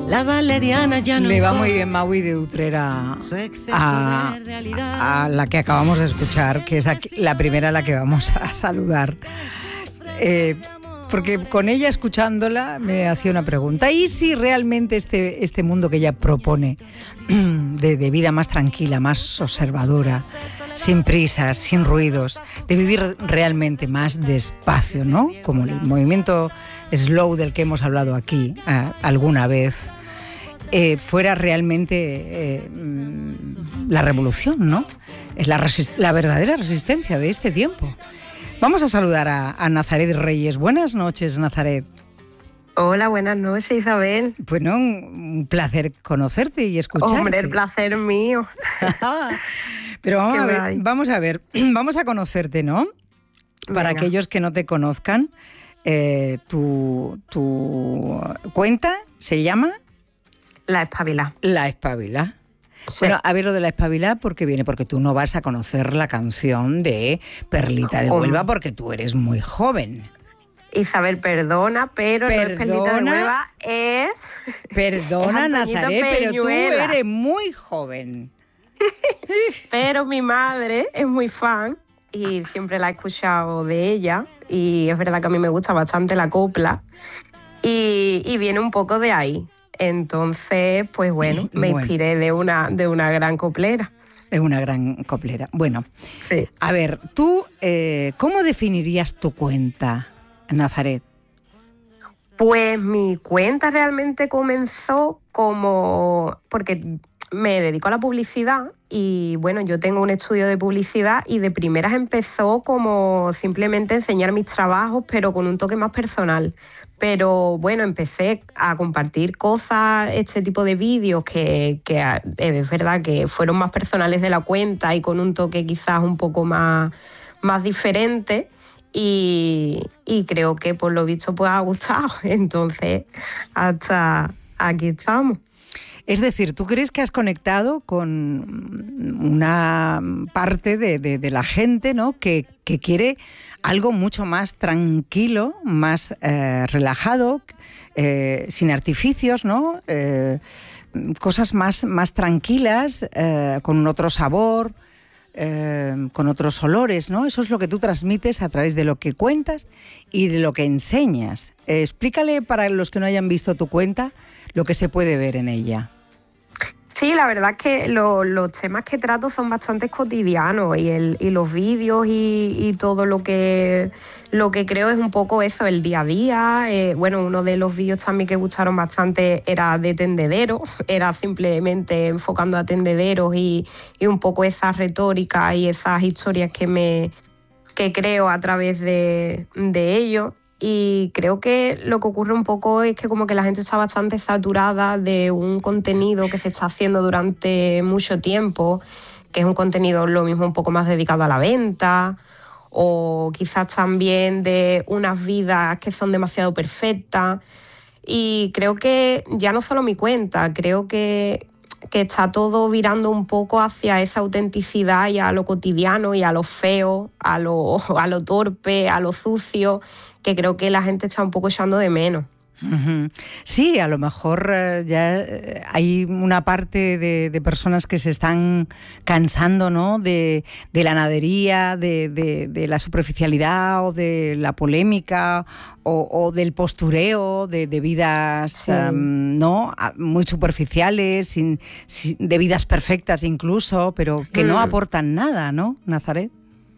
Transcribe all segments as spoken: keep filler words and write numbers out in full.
La valeriana ya no le va muy bien Maui de Utrera a, a la que acabamos de escuchar, que es aquí, la primera a la que vamos a saludar. Eh, porque con ella, escuchándola, me hacía una pregunta. ¿Y si realmente este, este mundo que ella propone de, de vida más tranquila, más observadora, sin prisas, sin ruidos, de vivir realmente más despacio, ¿no? Como el movimiento slow del que hemos hablado aquí eh, alguna vez, eh, fuera realmente eh, la revolución, ¿no? Es la, resist- la verdadera resistencia de este tiempo. Vamos a saludar a, a Nazaret Reyes. Buenas noches, Nazaret. Hola, buenas noches, Isabel. Bueno, un placer conocerte y escucharte. Hombre, el placer mío. Pero vamos Qué a ver, guay. vamos a ver, vamos a conocerte, ¿no? Para Venga. aquellos que no te conozcan, eh, tu, tu cuenta se llama La espabila. La Espabila. Sí. Bueno, a ver lo de La Espabila, ¿por qué viene? Porque tú no vas a conocer la canción de Perlita de ¿Cómo? Huelva porque tú eres muy joven. Isabel, perdona, pero no es Perlita de Perdona. Huelva, es... Perdona, Es Antoñito Nazaret, pero tú Peñuela. eres muy joven. Pero mi madre es muy fan y siempre la he escuchado de ella. Y es verdad que a mí me gusta bastante la copla. Y, y viene un poco de ahí. Entonces, pues bueno, me Bueno. inspiré de una, de una gran coplera. Es una gran coplera. Bueno, Sí. a ver, tú, eh, ¿cómo definirías tu cuenta, Nazaret? Pues mi cuenta realmente comenzó como... porque me dedico a la publicidad y bueno, yo tengo un estudio de publicidad y de primeras empezó como simplemente enseñar mis trabajos, pero con un toque más personal. Pero bueno, empecé a compartir cosas, este tipo de vídeos que, que es verdad que fueron más personales de la cuenta y con un toque quizás un poco más, más diferente. Y, y creo que por lo visto pues ha gustado. Entonces, hasta aquí estamos. Es decir, ¿tú crees que has conectado con una parte de, de, de la gente, ¿no? que, que quiere algo mucho más tranquilo, más eh, relajado, eh, sin artificios, ¿no? Eh, cosas más, más tranquilas, eh, con otro sabor, eh, con otros olores, ¿no? Eso es lo que tú transmites a través de lo que cuentas y de lo que enseñas. Eh, explícale para los que no hayan visto tu cuenta lo que se puede ver en ella. Sí, la verdad es que lo, los temas que trato son bastante cotidianos y, el, y los vídeos y, y todo lo que, lo que creo es un poco eso, el día a día. Eh, bueno, uno de los vídeos también que gustaron bastante era de tendederos, era simplemente enfocando a tendederos y, y un poco esa retórica y esas historias que, me, que creo a través de, de ellos. Y creo que lo que ocurre un poco es que como que la gente está bastante saturada de un contenido que se está haciendo durante mucho tiempo, que es un contenido lo mismo un poco más dedicado a la venta, o quizás también de unas vidas que son demasiado perfectas. Y creo que ya no solo mi cuenta, creo que, que está todo virando un poco hacia esa autenticidad y a lo cotidiano y a lo feo, a lo, a lo torpe, a lo sucio, que creo que la gente está un poco echando de menos. Uh-huh. Sí, a lo mejor eh, ya eh, hay una parte de, de personas que se están cansando, ¿no? de, de la nadería, de, de, de la superficialidad o de la polémica o, o del postureo, de, de vidas Sí. um, ¿no? muy superficiales, sin, sin, de vidas perfectas incluso, pero que Mm. no aportan nada, ¿no, Nazaret?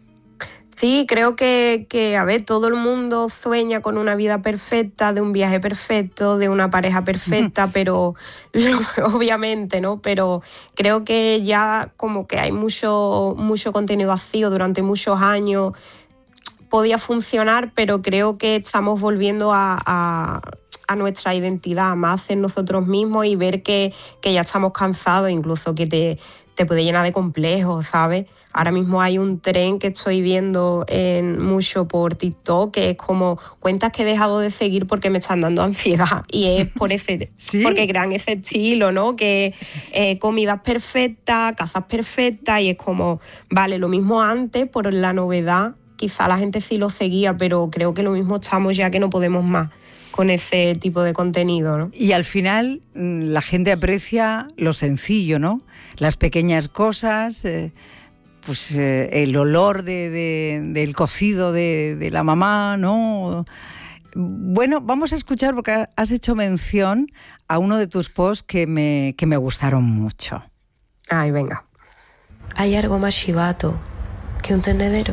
Sí, creo que, que, a ver, todo el mundo sueña con una vida perfecta, de un viaje perfecto, de una pareja perfecta, pero obviamente, ¿no? Pero creo que ya como que hay mucho, mucho contenido vacío durante muchos años. Podía funcionar, pero creo que estamos volviendo a, a, a nuestra identidad, más en nosotros mismos y ver que, que ya estamos cansados, incluso que te, te puede llenar de complejos, ¿sabes? Ahora mismo hay un tren que estoy viendo en, mucho por TikTok, que es como cuentas que he dejado de seguir porque me están dando ansiedad. Y es por ese, ¿Sí? porque crean ese estilo, ¿no? Que eh, comidas perfectas, casas perfectas, y es como, vale, lo mismo antes, por la novedad, quizá la gente sí lo seguía, pero creo que lo mismo estamos ya que no podemos más con ese tipo de contenido, ¿no? Y al final la gente aprecia lo sencillo, ¿no? Las pequeñas cosas, eh, pues eh, el olor de, de, del cocido de, de la mamá, ¿no? Bueno, vamos a escuchar porque has hecho mención a uno de tus posts que me, que me gustaron mucho. Ay, venga. ¿Hay algo más chivato que un tendedero?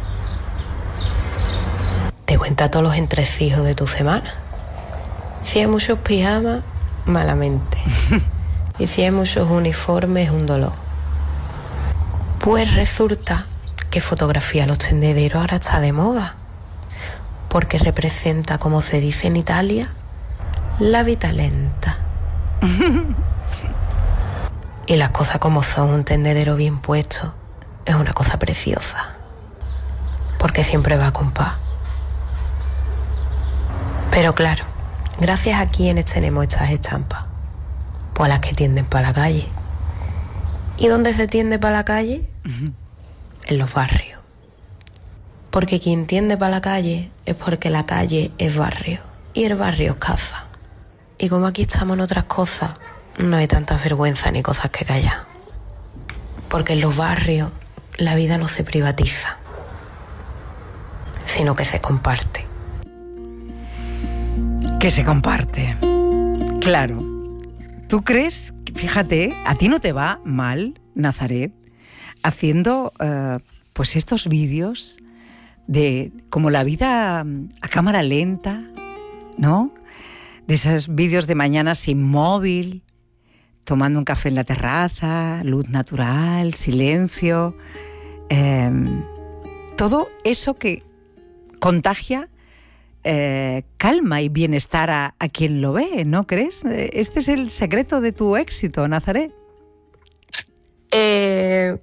Te cuenta todos los entresijos de tu semana. Si hay muchos pijamas, malamente. Y si hay muchos uniformes, un dolor. Pues resulta que fotografía los tendederos ahora está de moda. Porque representa, como se dice en Italia, la vita lenta. Y las cosas como son, un tendedero bien puesto es una cosa preciosa. Porque siempre va con paz. Pero claro, gracias a quienes tenemos estas estampas, pues a las que tienden para la calle. ¿Y dónde se tiende para la calle? Uh-huh. En los barrios. Porque quien tiende para la calle es porque la calle es barrio y el barrio es casa. Y como aquí estamos en otras cosas, no hay tanta vergüenza ni cosas que callar. Porque en los barrios la vida no se privatiza, sino que se comparte. Que se comparte. Claro. ¿Tú crees? Fíjate, a ti no te va mal, Nazaret, haciendo uh, pues estos vídeos de como la vida a cámara lenta, ¿no? De esos vídeos de mañana sin móvil, tomando un café en la terraza, luz natural, silencio, eh, todo eso que contagia eh, calma y bienestar a, a quien lo ve, ¿no crees? Este es el secreto de tu éxito, Nazaret. Eh...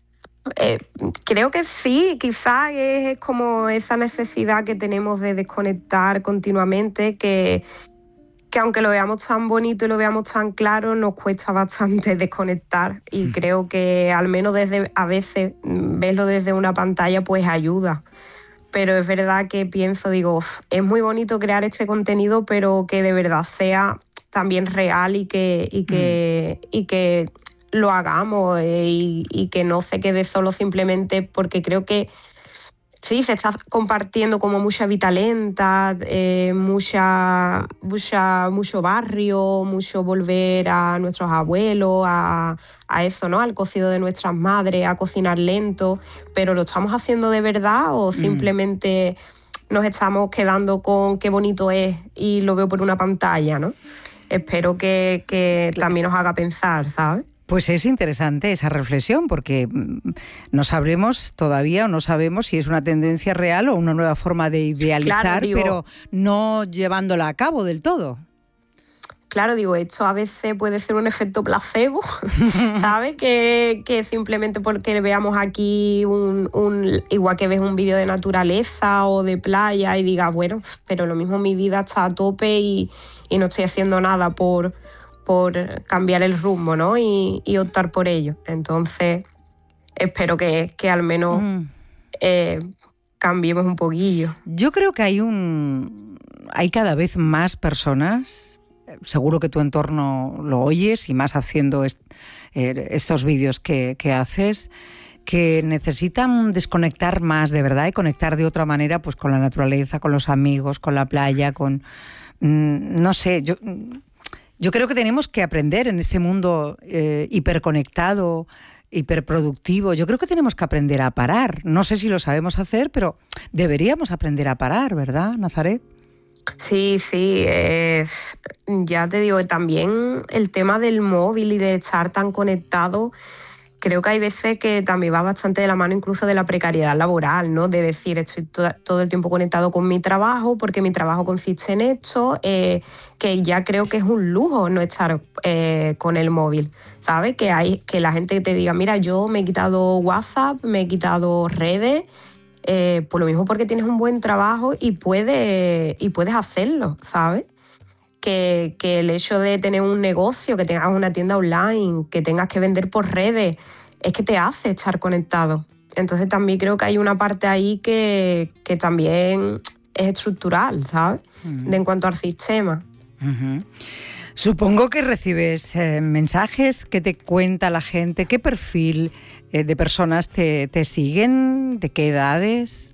Eh, creo que sí, quizás es como esa necesidad que tenemos de desconectar continuamente, que, que aunque lo veamos tan bonito y lo veamos tan claro, nos cuesta bastante desconectar, y mm. creo que al menos desde a veces verlo desde una pantalla pues ayuda. Pero es verdad que pienso, digo, uf, es muy bonito crear este contenido, pero que de verdad sea también real y que, y que, mm. y que lo hagamos eh, y, y que no se quede solo simplemente porque creo que sí, se está compartiendo como mucha vida lenta, eh, mucha, mucha, mucho barrio, mucho volver a nuestros abuelos, a, a eso, ¿no? Al cocido de nuestras madres, a cocinar lento, pero ¿lo estamos haciendo de verdad o simplemente mm. nos estamos quedando con qué bonito es y lo veo por una pantalla, ¿no? Espero que, que también nos haga pensar, ¿sabes? Pues es interesante esa reflexión, porque no sabremos todavía o no sabemos si es una tendencia real o una nueva forma de idealizar, claro, digo, pero no llevándola a cabo del todo. Claro, digo, esto a veces puede ser un efecto placebo, ¿sabes? que, que simplemente porque veamos aquí un, un igual que ves un vídeo de naturaleza o de playa y digas, bueno, pero lo mismo mi vida está a tope y, y no estoy haciendo nada por... por cambiar el rumbo, ¿no? Y, y optar por ello. Entonces, espero que, que al menos mm. eh, cambiemos un poquillo. Yo creo que hay un hay cada vez más personas, seguro que tu entorno lo oyes, y más haciendo est, eh, estos vídeos que, que haces, que necesitan desconectar más de verdad y conectar de otra manera, pues con la naturaleza, con los amigos, con la playa, con... Mmm, no sé, yo... Yo creo que tenemos que aprender en este mundo eh, hiperconectado, hiperproductivo. Yo creo que tenemos que aprender a parar. No sé si lo sabemos hacer, pero deberíamos aprender a parar, ¿verdad, Nazaret? Sí, sí. Eh, ya te digo, también el tema del móvil y de estar tan conectado, creo que hay veces que también va bastante de la mano incluso de la precariedad laboral, ¿no? De decir, estoy to- todo el tiempo conectado con mi trabajo porque mi trabajo consiste en esto, eh, que ya creo que es un lujo no estar eh, con el móvil, ¿sabes? Que hay que la gente te diga, mira, yo me he quitado WhatsApp, me he quitado redes, eh, por lo mismo porque tienes un buen trabajo y puedes, y puedes hacerlo, ¿sabes? Que, que el hecho de tener un negocio, que tengas una tienda online, que tengas que vender por redes, es que te hace estar conectado. Entonces también creo que hay una parte ahí que, que también es estructural, ¿sabes? Uh-huh. De en cuanto al sistema. Uh-huh. Supongo que recibes eh, mensajes que te cuenta la gente. ¿Qué perfil eh, de personas te, te siguen? ¿De qué edades?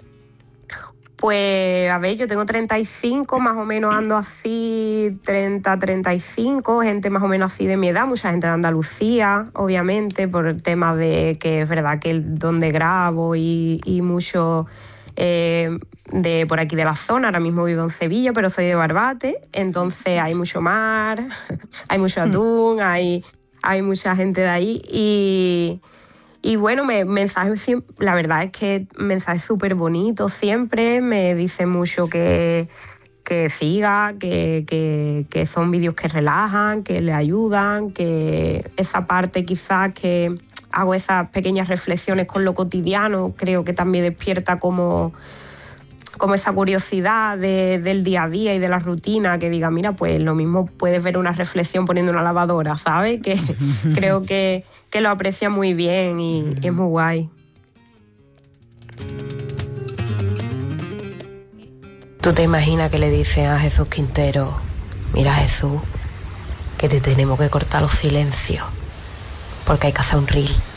Pues, a ver, yo tengo treinta y cinco, más o menos ando así, treinta, treinta y cinco, gente más o menos así de mi edad, mucha gente de Andalucía, obviamente, por el tema de que es verdad que el donde grabo y, y mucho eh, de por aquí de la zona, ahora mismo vivo en Sevilla, pero soy de Barbate, entonces hay mucho mar, hay mucho atún, hay, hay mucha gente de ahí y... Y bueno, me, mensajes, la verdad es que mensajes súper bonitos siempre, me dicen mucho que, que siga, que, que, que son vídeos que relajan, que le ayudan, que esa parte quizás que hago esas pequeñas reflexiones con lo cotidiano, creo que también despierta como, como esa curiosidad de, del día a día y de la rutina, que diga, mira, pues lo mismo puedes ver una reflexión poniendo una lavadora, ¿sabes? Que creo que... que lo aprecia muy bien y, mm. y es muy guay. ¿Tú te imaginas que le dices a Jesús Quintero, mira Jesús, que te tenemos que cortar los silencios porque hay que hacer un reel?